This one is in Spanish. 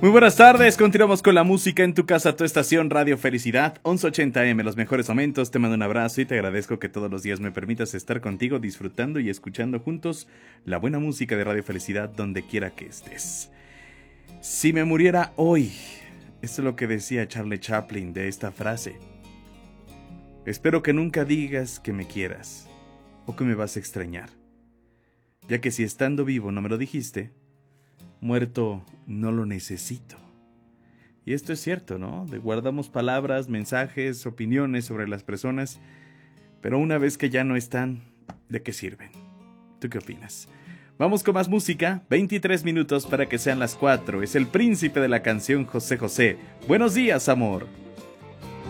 Muy buenas tardes, continuamos con la música en tu casa, tu estación Radio Felicidad, 1180M, los mejores momentos. Te mando un abrazo y te agradezco que todos los días me permitas estar contigo disfrutando y escuchando juntos la buena música de Radio Felicidad donde quiera que estés. Si me muriera hoy, esto es lo que decía Charlie Chaplin de esta frase. Espero que nunca digas que me quieras o que me vas a extrañar, ya que si estando vivo no me lo dijiste, muerto no lo necesito. Y esto es cierto, ¿no? Guardamos palabras, mensajes, opiniones sobre las personas, pero una vez que ya no están, ¿de qué sirven? ¿Tú qué opinas? Vamos con más música, 23 minutos para que sean las 4. Es el príncipe de la canción José José. Buenos días, amor.